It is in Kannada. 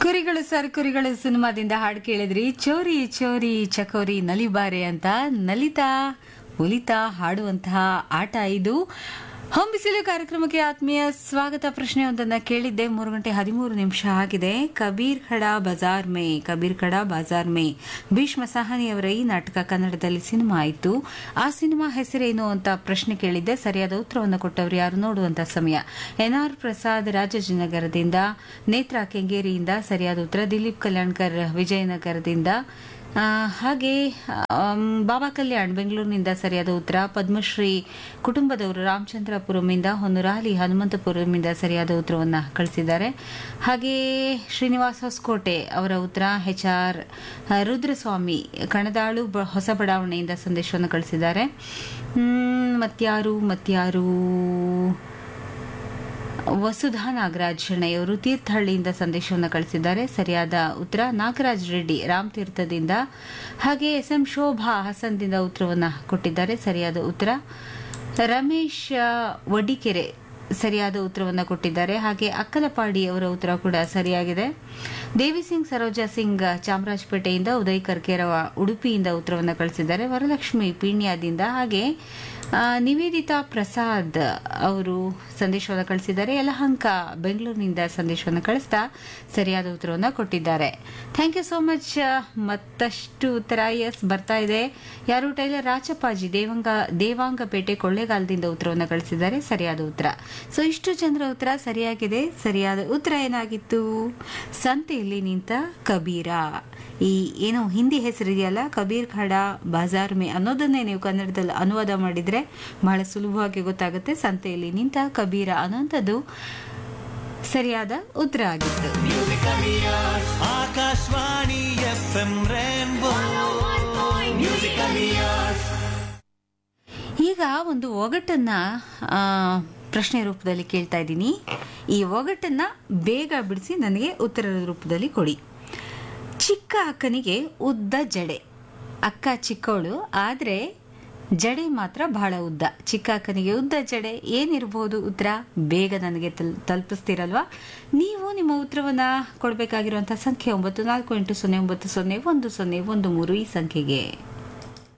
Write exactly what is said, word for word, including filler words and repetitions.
ಕುರಿಗಳು ಸರ್ ಕುರಿಗಳು ಸಿನಿಮಾದಿಂದ ಹಾಡು ಕೇಳಿದ್ರಿ. ಚೋರಿ ಚೋರಿ ಚಕೋರಿ ನಲಿಬಾರೆ ಅಂತ ನಲಿತಾ ಒಲಿತಾ ಹಾಡುವಂತಹ ಆಟ ಇದು. ಹೊಂಬಿಸಿಲು ಕಾರ್ಯಕ್ರಮಕ್ಕೆ ಆತ್ಮೀಯ ಸ್ವಾಗತ. ಪ್ರಶ್ನೆಯೊಂದನ್ನ ಕೇಳಿದ್ದೆ. ಮೂರು ಗಂಟೆ ಹದಿಮೂರು ನಿಮಿಷ ಆಗಿದೆ. ಕಬೀರ್ ಖಡಾ ಬಜಾರ್ ಮೇ ಕಬೀರ್ ಖಡಾ ಬಜಾರ್ ಮೇ ಭೀಷ್ಮ ಸಾಹನಿಯವರ ಈ ನಾಟಕ ಕನ್ನಡದಲ್ಲಿ ಸಿನಿಮಾ ಆಯಿತು. ಆ ಸಿನಿಮಾ ಹೆಸರೇನು ಅಂತ ಪ್ರಶ್ನೆ ಕೇಳಿದ್ದೆ. ಸರಿಯಾದ ಉತ್ತರವನ್ನು ಕೊಟ್ಟವರು ಯಾರು ನೋಡುವಂತ ಸಮಯ. ಎನ್ ಆರ್ ಪ್ರಸಾದ್ ರಾಜಾಜಿನಗರದಿಂದ, ನೇತ್ರಾ ಕೆಂಗೇರಿಯಿಂದ ಸರಿಯಾದ ಉತ್ತರ, ದಿಲೀಪ್ ಕಲ್ಯಾಣ್ಕರ್ ವಿಜಯನಗರದಿಂದ, ಹಾಗೆ ಬಾಬಾ ಕಲ್ಯಾಣ್ ಬೆಂಗಳೂರಿನಿಂದ ಸರಿಯಾದ ಉತ್ತರ, ಪದ್ಮಶ್ರೀ ಕುಟುಂಬದವರು ರಾಮಚಂದ್ರಪುರಮಿಂದ, ಹೊನ್ನೂರಾಲಿ ಹನುಮಂತಪುರಮಿಂದ ಸರಿಯಾದ ಉತ್ತರವನ್ನು ಕಳಿಸಿದ್ದಾರೆ. ಹಾಗೆ ಶ್ರೀನಿವಾಸ್ ಹೊಸಕೋಟೆ ಅವರ ಉತ್ತರ, ಎಚ್ ಆರ್ ರುದ್ರಸ್ವಾಮಿ ಕಣದಾಳು ಹೊಸ ಬಡಾವಣೆಯಿಂದ ಸಂದೇಶವನ್ನು ಕಳಿಸಿದ್ದಾರೆ. ಮತ್ಯಾರು ಮತ್ಯಾರು ವಸುಧಾ ನಾಗರಾಜ್ ಶೆಣೆಯವರು ತೀರ್ಥಹಳ್ಳಿಯಿಂದ ಸಂದೇಶವನ್ನು ಕಳಿಸಿದ್ದಾರೆ. ಸರಿಯಾದ ಉತ್ತರ ನಾಗರಾಜ್ ರೆಡ್ಡಿ ರಾಮತೀರ್ಥದಿಂದ. ಹಾಗೆ ಎಸ್ ಎಂ ಶೋಭಾ ಹಸನ್ದಿಂದ ಉತ್ತರವನ್ನು ಕೊಟ್ಟಿದ್ದಾರೆ. ಸರಿಯಾದ ಉತ್ತರ ರಮೇಶ್ ವಡಿಕೆರೆ ಸರಿಯಾದ ಉತ್ತರವನ್ನು ಕೊಟ್ಟಿದ್ದಾರೆ. ಹಾಗೆ ಅಕ್ಕಲಪಾಡಿ ಅವರ ಉತ್ತರ ಕೂಡ ಸರಿಯಾಗಿದೆ. ದೇವಿ ಸಿಂಗ್ ಸರೋಜಾ ಸಿಂಗ್ ಚಾಮರಾಜಪೇಟೆಯಿಂದ, ಉದಯ್ ಕರ್ಕೇರವ ಉಡುಪಿಯಿಂದ ಉತ್ತರವನ್ನು ಕಳಿಸಿದ್ದಾರೆ. ವರಲಕ್ಷ್ಮಿ ಪೀಣ್ಯದಿಂದ, ಹಾಗೆ ನಿವೇದಿತಾ ಪ್ರಸಾದ್ ಅವರು ಸಂದೇಶವನ್ನು ಕಳಿಸಿದ್ದಾರೆ. ಯಲಹಂಕ ಬೆಂಗಳೂರಿನಿಂದ ಸಂದೇಶವನ್ನು ಕಳಿಸ್ತಾ ಸರಿಯಾದ ಉತ್ತರವನ್ನು ಕೊಟ್ಟಿದ್ದಾರೆ. Thank you so much. ಮತ್ತಷ್ಟು ಉತ್ತರ ಎಸ್ ಬರ್ತಾ ಇದೆ. ಯಾರು ಟೈಲರ್ ರಾಚಪ್ಪಾಜಿ ದೇವಂಗ ದೇವಾಂಗಪೇಟೆ ಕೊಳ್ಳೇಗಾಲದಿಂದ ಉತ್ತರವನ್ನು ಕಳಿಸಿದ್ದಾರೆ. ಸರಿಯಾದ ಉತ್ತರ. ಸೊ ಇಷ್ಟು ಜನರ ಉತ್ತರ ಸರಿಯಾಗಿದೆ. ಸರಿಯಾದ ಉತ್ತರ ಏನಾಗಿತ್ತು? ಸಂತೆಯಲ್ಲಿ ನಿಂತ ಕಬೀರ. ಈ ಏನೋ ಹಿಂದಿ ಹೆಸರಿದೆಯಲ್ಲ, ಕಬೀರ್ ಖಡಾ ಬಜಾರ್ ಮೇ ಅನ್ನೋದನ್ನೇ ನೀವು ಕನ್ನಡದಲ್ಲಿ ಅನುವಾದ ಮಾಡಿದ್ರೆ ಬಹಳ ಸುಲಭವಾಗಿ ಗೊತ್ತಾಗುತ್ತೆ. ಸಂತೆಯಲ್ಲಿ ನಿಂತ ಕಬೀರ ಅನ್ನೋಂಥದ್ದು ಸರಿಯಾದ ಉತ್ತರ ಆಗಿತ್ತು. ಆಕಾಶವಾಣಿ ಎಫ್ಎಂ ರೇನ್ಬೋ ಈಗ ಒಂದು ಒಗಟನ್ನ ಪ್ರಶ್ನೆ ರೂಪದಲ್ಲಿ ಕೇಳ್ತಾ ಇದ್ದೀನಿ. ಈ ಒಗಟನ್ನ ಬೇಗ ಬಿಡಿಸಿ ನನಗೆ ಉತ್ತರದ ರೂಪದಲ್ಲಿ ಕೊಡಿ. ಚಿಕ್ಕ ಅಕ್ಕನಿಗೆ ಉದ್ದ ಜಡೆ. ಅಕ್ಕ ಚಿಕ್ಕವಳು, ಆದರೆ ಜಡೆ ಮಾತ್ರ ಬಹಳ ಉದ್ದ. ಚಿಕ್ಕ ಅಕ್ಕನಿಗೆ ಉದ್ದ ಜಡೆ ಏನಿರಬಹುದು ಉತ್ತರ? ಬೇಗ ನನಗೆ ತಲ್ ತಲುಪಿಸ್ತೀರಲ್ವಾ? ನೀವು ನಿಮ್ಮ ಉತ್ತರವನ್ನ ಕೊಡಬೇಕಾಗಿರುವಂತಹ ಸಂಖ್ಯೆ ಒಂಬತ್ತು ನಾಲ್ಕು ಎಂಟು ಸೊನ್ನೆ ಒಂಬತ್ತು ಸೊನ್ನೆ ಒಂದು ಸೊನ್ನೆ ಒಂದು ಮೂರು ಈ ಸಂಖ್ಯೆಗೆ.